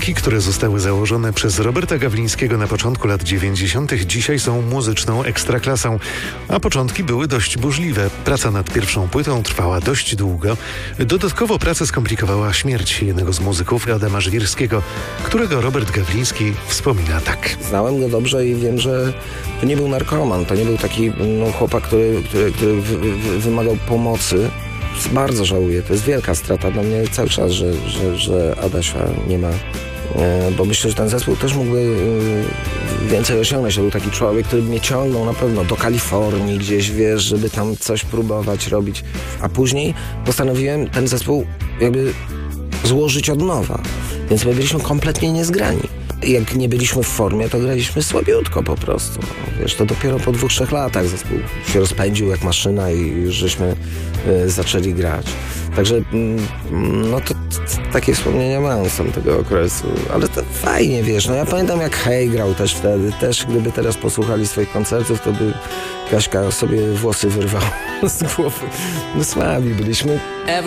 Marki, które zostały założone przez Roberta Gawlińskiego na początku lat 90. dzisiaj są muzyczną ekstraklasą, a początki były dość burzliwe. Praca nad pierwszą płytą trwała dość długo. Dodatkowo pracę skomplikowała śmierć jednego z muzyków, Adama Żwirskiego, którego Robert Gawliński wspomina tak. Znałem go dobrze i wiem, że to nie był narkoman, to nie był taki chłopak, który wymagał pomocy. Bardzo żałuję, to jest wielka strata dla mnie cały czas, że Adasia nie ma, bo myślę, że ten zespół też mógłby więcej osiągnąć. To był taki człowiek, który mnie ciągnął na pewno do Kalifornii gdzieś, wiesz, żeby tam coś próbować robić, a później postanowiłem ten zespół jakby złożyć od nowa, więc my byliśmy kompletnie niezgrani. Jak nie byliśmy w formie, to graliśmy słabiutko po prostu. Wiesz, to dopiero po 2-3 latach zespół się rozpędził jak maszyna i już żeśmy zaczęli grać. Także no to takie wspomnienia mam z tamtego okresu, ale to fajnie, wiesz, no ja pamiętam jak Hej grał też wtedy, też gdyby teraz posłuchali swoich koncertów, to by Kaśka sobie włosy wyrwała z głowy. No słabi byliśmy.